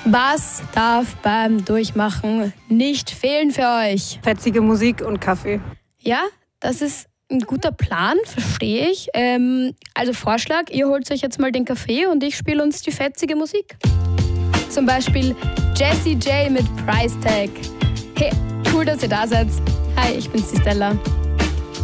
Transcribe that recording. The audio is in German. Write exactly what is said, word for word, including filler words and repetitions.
Was darf beim Durchmachen nicht fehlen für euch? Fetzige Musik und Kaffee. Ja, das ist ein guter Plan, verstehe ich. Ähm, also Vorschlag, ihr holt euch jetzt mal den Kaffee und ich spiele uns die fetzige Musik. Zum Beispiel Jessie J mit Price Tag. Hey, cool, dass ihr da seid. Hi, ich bin's, die Stella.